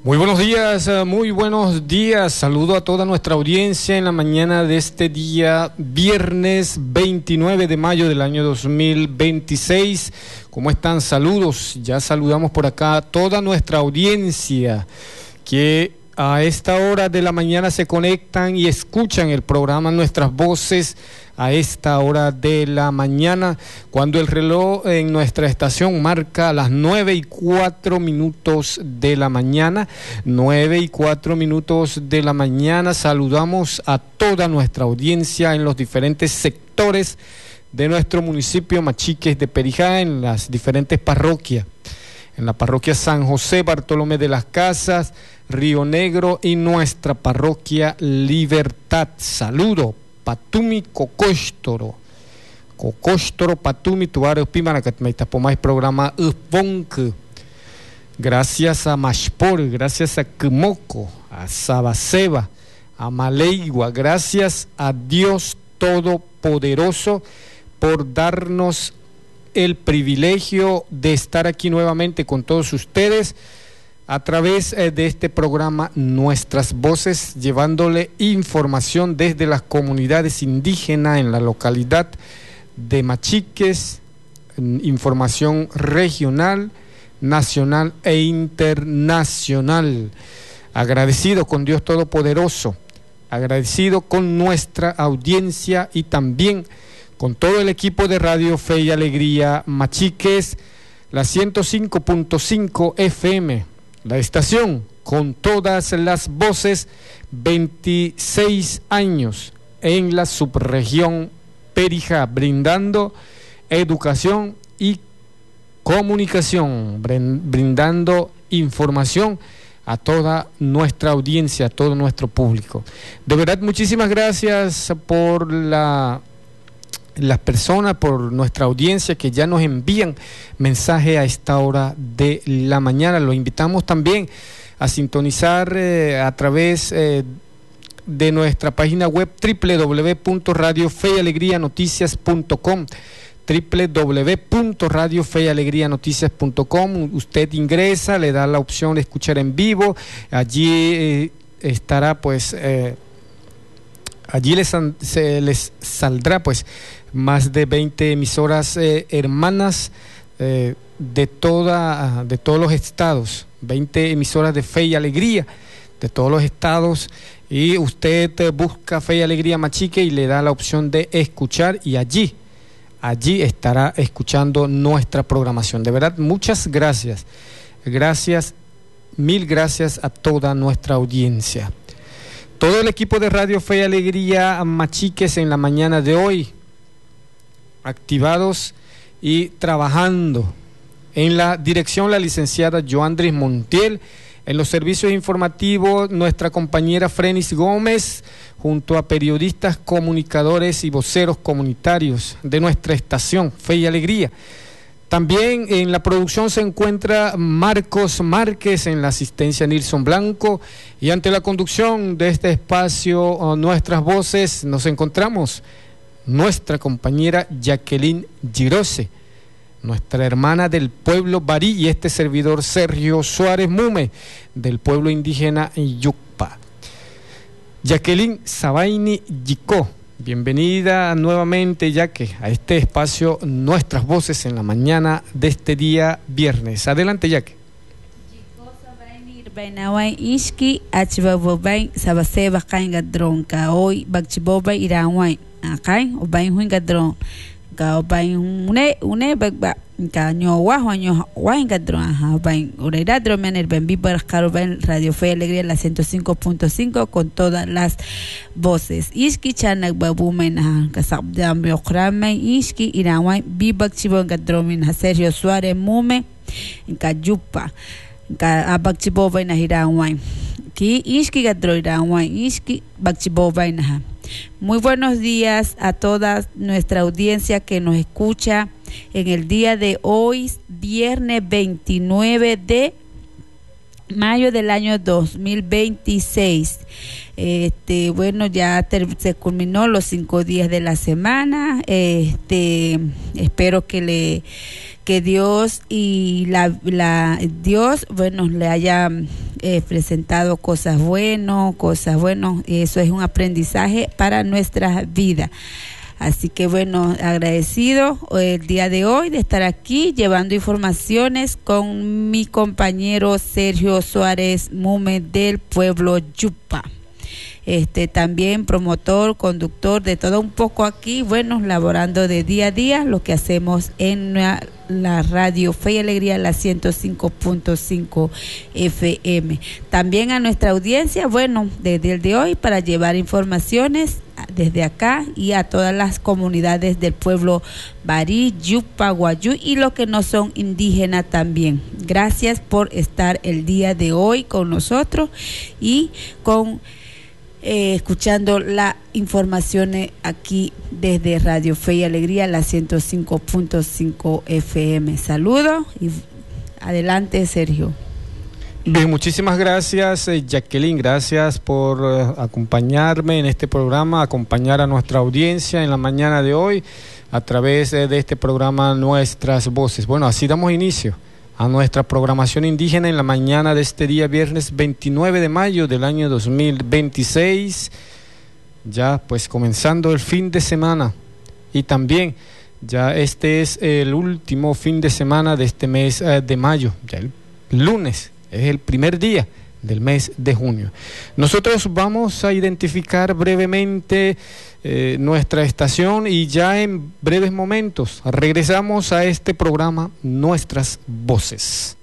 Muy buenos días, muy buenos días. Saludo a toda nuestra audiencia en la mañana de este día, viernes 29 de mayo del año 2026. ¿Cómo están? Saludos. Ya saludamos por acá a toda nuestra audiencia que a esta hora de la mañana se conectan y escuchan el programa Nuestras Voces a esta hora de la mañana, cuando el reloj en nuestra estación marca las 9:04 de la mañana, 9:04 de la mañana. Saludamos a toda nuestra audiencia en los diferentes sectores de nuestro municipio Machiques de Perijá, en las diferentes parroquias, en la parroquia San José Bartolomé de las Casas, Río Negro y nuestra parroquia Libertad. Saludo Patumi Cocóstoro Patumi Tuare Pimanacatmeita Pomais programa Ubonk. Gracias a Mashpor, gracias a Kumoco, a Sabaseba, a Maleigua, gracias a Dios Todopoderoso por darnos el privilegio de estar aquí nuevamente con todos ustedes a través de este programa Nuestras Voces, llevándole información desde las comunidades indígenas en la localidad de Machiques, información regional, nacional e internacional. Agradecido con Dios Todopoderoso, agradecido con nuestra audiencia y también con todo el equipo de Radio Fe y Alegría Machiques, la 105.5 FM, la estación con todas las voces, 26 años en la subregión Perijá, brindando educación y comunicación, brindando información a toda nuestra audiencia, a todo nuestro público. De verdad, muchísimas gracias por las personas, por nuestra audiencia que ya nos envían mensaje a esta hora de la mañana. Los invitamos también a sintonizar a través de nuestra página web www.radiofeyalegrianoticias.com, www.radiofeyalegrianoticias.com. Usted ingresa, le da la opción de escuchar en vivo. Allí estará pues allí les saldrá pues más de 20 emisoras hermanas de todos los estados, 20 emisoras de Fe y Alegría de todos los estados, y usted busca Fe y Alegría Machique y le da la opción de escuchar, y allí estará escuchando nuestra programación. De verdad, muchas gracias, mil gracias a toda nuestra audiencia. Todo el equipo de Radio Fe y Alegría Machiques en la mañana de hoy, activados y trabajando. En la dirección, la licenciada Joandris Montiel. En los servicios informativos, nuestra compañera Frenis Gómez, junto a periodistas, comunicadores y voceros comunitarios de nuestra estación Fe y Alegría. También en la producción se encuentra Marcos Márquez, en la asistencia Nilson Blanco, y ante la conducción de este espacio Nuestras Voces nos encontramos nuestra compañera Jacqueline Girose, nuestra hermana del pueblo Barí, y este servidor Sergio Suárez Mume del pueblo indígena Yucpa. Jacqueline Sabaini Yicó, bienvenida nuevamente, Yaque, a este espacio Nuestras Voces en la mañana de este día viernes. Adelante, Yaque. Bainawai Ishki, Achibabobay, Sabaseba Kaingadron, Kaoi, Bakchibobay, Iranway, Akai, Obain Wingadron, Kaobain Une Bagba, Caño Wahoño, Waingadron, Obain, Ureiradromen, el Benbiber, Carobain, Radio Fe y Alegría, la 105.5, con todas las voces. Ishki Chanak Babumen, Kasabdam Yokrame, Ishki, Iranway, Bibak Chibongadromin, Sergio Suárez Mume, en Cayupa. Bakchibobay na hiranway ki ishki gadroiranway ishki bakchibobay na. Muy buenos días a toda nuestra audiencia que nos escucha en el día de hoy, viernes 29 de mayo del año 2026. Bueno, ya se culminó los 5 días de la semana. Espero que Dios y Dios, bueno, le haya presentado cosas buenas, eso es un aprendizaje para nuestra vida. Así que bueno, agradecido el día de hoy de estar aquí llevando informaciones con mi compañero Sergio Suárez Mume del pueblo Yupa. También promotor, conductor de todo un poco aquí, bueno, laborando de día a día lo que hacemos en la radio Fe y Alegría, la 105.5 FM. También a nuestra audiencia, bueno, desde el de hoy para llevar informaciones desde acá y a todas las comunidades del pueblo Barí, Yupa, Guayú y los que no son indígenas también. Gracias por estar el día de hoy con nosotros y con escuchando la información aquí desde Radio Fe y Alegría, la 105.5 FM. Saludos y adelante, Sergio. Bien, muchísimas gracias, Jacqueline, gracias por acompañarme en este programa, acompañar a nuestra audiencia en la mañana de hoy a través de este programa Nuestras Voces. Bueno, así damos inicio a nuestra programación indígena en la mañana de este día viernes 29 de mayo del año 2026, ya pues comenzando el fin de semana y también ya este es el último fin de semana de este mes de mayo, ya el lunes es el primer día del mes de junio. Nosotros vamos a identificar brevemente nuestra estación y ya en breves momentos regresamos a este programa Nuestras Voces.